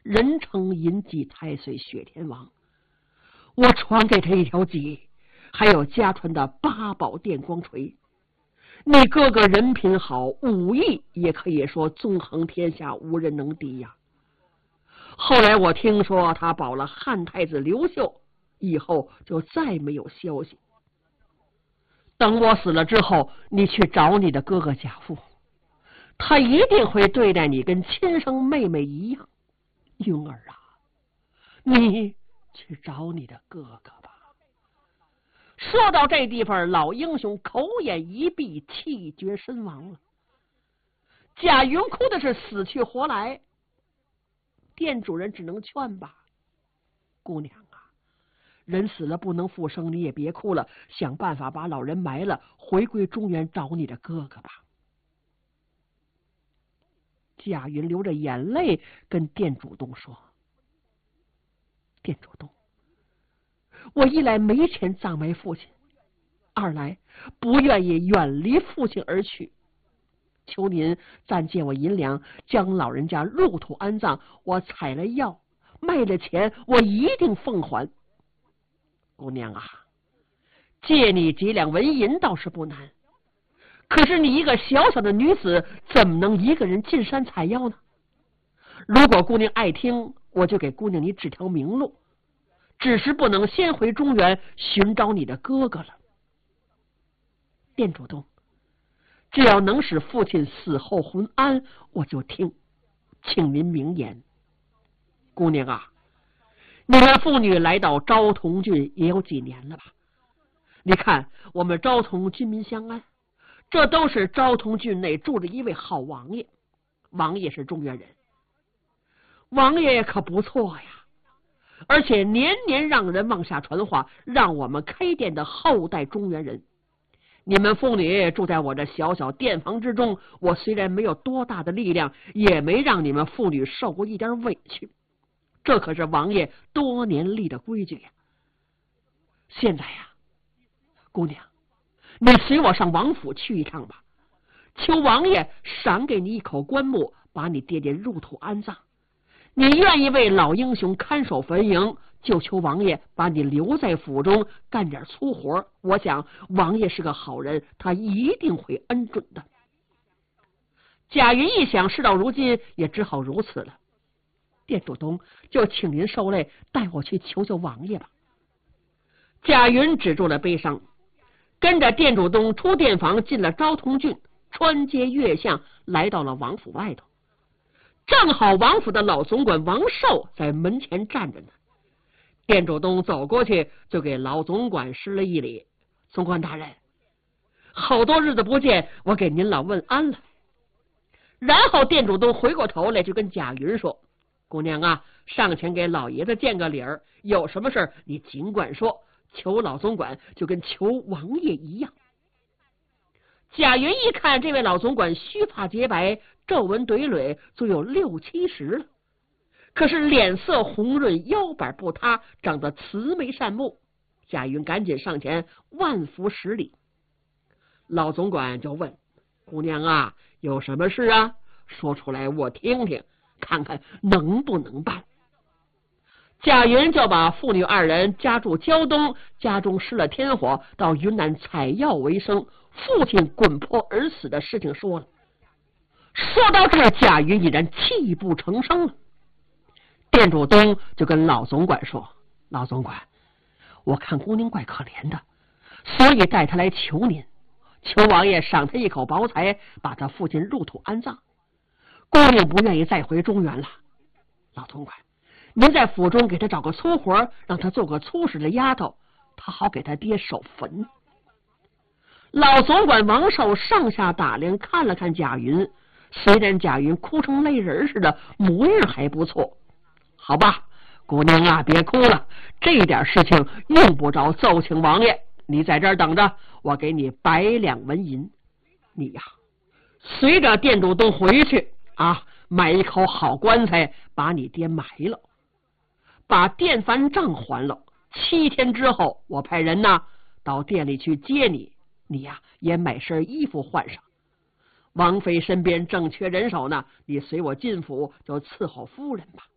人称隐疾太岁雪天王。我传给他一条戟，还有家传的八宝电光锤。你哥哥人品好，武艺也可以说纵横天下，无人能敌呀。后来我听说他保了汉太子刘秀，以后就再没有消息。等我死了之后，你去找你的哥哥贾父，他一定会对待你跟亲生妹妹一样。云儿啊，你去找你的哥哥吧。说到这地方，老英雄口眼一闭，气绝身亡了。贾云哭的是死去活来，店主人只能劝吧：姑娘啊，人死了不能复生，你也别哭了，想办法把老人埋了，回归中原找你的哥哥吧。贾云流着眼泪跟店主东说：店主东，我一来没钱葬埋父亲，二来不愿意远离父亲而去，求您暂借我银两，将老人家入土安葬，我采了药卖了钱，我一定奉还。姑娘啊，借你几两纹银倒是不难，可是你一个小小的女子，怎么能一个人进山采药呢？如果姑娘爱听，我就给姑娘你指条明路，只是不能先回中原寻找你的哥哥了。店主东，只要能使父亲死后魂安，我就听，请您明言。姑娘啊，你们父女来到昭同郡也有几年了吧？你看我们昭同军民相安，这都是昭同郡内住着一位好王爷，王爷是中原人，王爷可不错呀，而且年年让人往下传话，让我们开店的后代中原人。你们父女住在我这小小店房之中，我虽然没有多大的力量，也没让你们父女受过一点委屈，这可是王爷多年立的规矩呀。现在呀，姑娘，你随我上王府去一趟吧，求王爷赏给你一口棺木，把你爹爹入土安葬。你愿意为老英雄看守坟茔，就求王爷把你留在府中干点粗活，我想王爷是个好人，他一定会恩准的。贾云一想，事到如今也只好如此了。店主东，就请您受累，带我去求求王爷吧。贾云止住了悲伤，跟着店主东出店房，进了昭同郡，穿街越巷，来到了王府外头。正好王府的老总管王寿在门前站着呢。店主东走过去，就给老总管施了一礼：总管大人，好多日子不见，我给您老问安了。然后店主东回过头来就跟贾云说：姑娘啊，上前给老爷子见个礼儿，有什么事你尽管说，求老总管就跟求王爷一样。贾云一看这位老总管须发洁白，皱纹怼垒，足有60、70了，可是脸色红润，腰板不塌，长得慈眉善目。贾云赶紧上前万福施礼。老总管就问：姑娘啊，有什么事啊？说出来我听听，看看能不能办。贾云就把父女二人家住胶东，家中失了天火，到云南采药为生，父亲滚坡而死的事情说了。说到这儿，贾云已然泣不成声了。店主东就跟老总管说：老总管，我看姑娘怪可怜的，所以带她来求您，求王爷赏她一口薄财，把她父亲入土安葬。姑娘不愿意再回中原了，老总管，您在府中给她找个粗活，让她做个粗使的丫头，她好给她爹守坟。老总管王寿上下打量，看了看贾云，虽然贾云哭成泪人似的，模样还不错。好吧，姑娘啊，别哭了，这点事情用不着奏请王爷，你在这儿等着，我给你100两纹银。你呀，随着店主东回去啊，买一口好棺材，把你爹埋了，把店房账还了。7天之后，我派人呢到店里去接你，你呀也买身衣服换上。王妃身边正缺人手呢，你随我进府就伺候夫人吧。